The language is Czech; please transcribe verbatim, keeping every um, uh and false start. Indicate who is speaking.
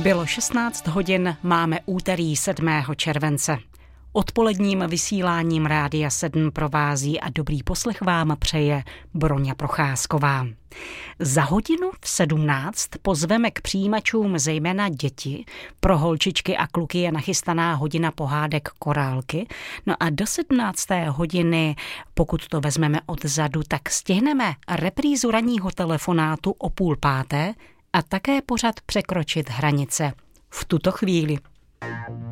Speaker 1: Bylo šestnáct hodin, máme úterý sedmého července. Odpoledním vysíláním Rádia sedm provází a dobrý poslech vám přeje Broňa Procházková. Za hodinu v sedmnáct pozveme k přijímačům zejména děti. Pro holčičky a kluky je nachystaná hodina pohádek Korálky. No a do sedmnácté hodiny, pokud to vezmeme odzadu, tak stihneme reprízu ranního telefonátu o půl páté a také pořad Překročit hranice v tuto chvíli.